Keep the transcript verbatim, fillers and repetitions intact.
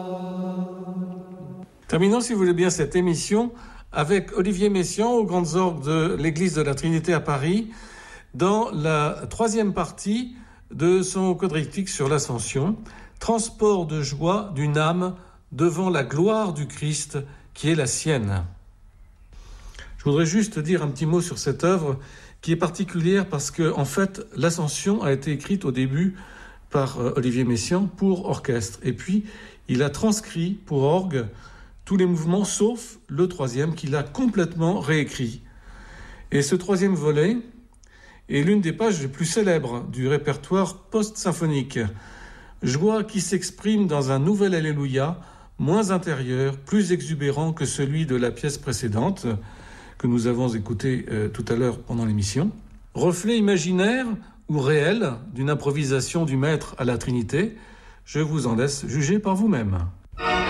Terminons, si vous voulez bien, cette émission avec Olivier Messiaen aux Grandes Orgues de l'Église de la Trinité à Paris, dans la troisième partie de son quadriptyque sur l'Ascension, transport de joie d'une âme devant la gloire du Christ qui est la sienne. Je voudrais juste dire un petit mot sur cette œuvre qui est particulière parce que, en fait, l'Ascension a été écrite au début par Olivier Messiaen pour orchestre. Et puis, il a transcrit pour orgue tous les mouvements, sauf le troisième qu'il a complètement réécrit. Et ce troisième volet est l'une des pages les plus célèbres du répertoire post-symphonique. Joie qui s'exprime dans un nouvel Alléluia, moins intérieur, plus exubérant que celui de la pièce précédente, que nous avons écouté euh, tout à l'heure pendant l'émission. Reflet imaginaire ou réel d'une improvisation du maître à la Trinité, je vous en laisse juger par vous-même.